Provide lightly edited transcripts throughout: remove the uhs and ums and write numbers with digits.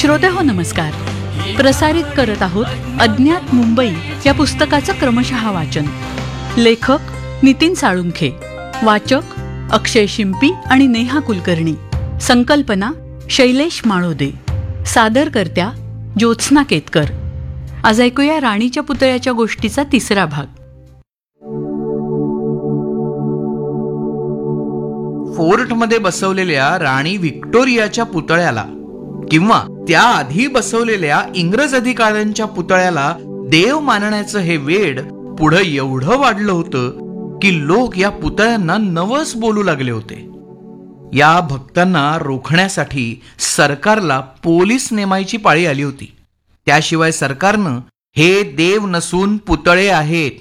श्रोते हो नमस्कार. प्रसारित करत आहोत अज्ञात मुंबई या पुस्तकाचं क्रमशः वाचन. लेखक नितीन साळुंखे, वाचक अक्षय शिंपी आणि नेहा कुलकर्णी. संकल्पना शैलेश माळोदे. सादरकर्त्या ज्योत्स्ना केतकर. आज ऐकूया राणीच्या पुतळ्याच्या गोष्टीचा तिसरा भाग. फोर्टमध्ये बसवलेल्या राणी व्हिक्टोरियाच्या पुतळ्याला किंवा त्याआधी बसवलेल्या इंग्रज अधिकाऱ्यांच्या पुतळ्याला देव मानण्याचं हे वेड पुढं एवढं वाढलं होतं की लोक या पुतळ्यांना नवस बोलू लागले होते. या भक्तांना रोखण्यासाठी सरकारला पोलीस नेमायची पाळी आली होती. त्याशिवाय सरकारनं हे देव नसून पुतळे आहेत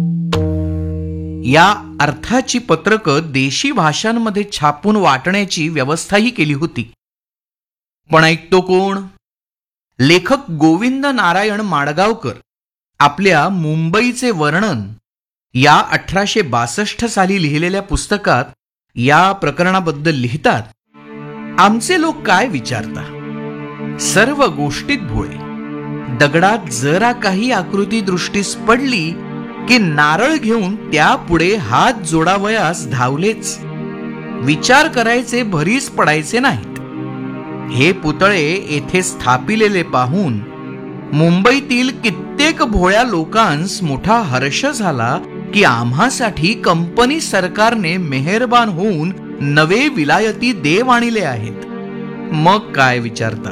या अर्थाची पत्रकं देशी भाषांमध्ये छापून वाटण्याची व्यवस्थाही केली होती. पण ऐकतो कोण? लेखक गोविंद नारायण माडगावकर आपल्या मुंबईचे वर्णन या 1862 साली लिहिलेल्या पुस्तकात या प्रकरणाबद्दल लिहितात. आमचे लोक काय विचारता, सर्व गोष्टीत भोळे. दगडात जरा काही आकृती दृष्टीस पडली की नारळ घेऊन त्यापुढे हात जोडावयास धावलेच. विचार करायचे भरीस पडायचे नाहीत. हे पुतळे येथे स्थापिलेले पाहून मुंबईतील कित्येक भोळ्या लोकांस मोठा हर्ष झाला की आम्हासाठी कंपनी सरकारने मेहरबान होऊन नवे विलायती देव आणले आहेत. मग काय विचारता,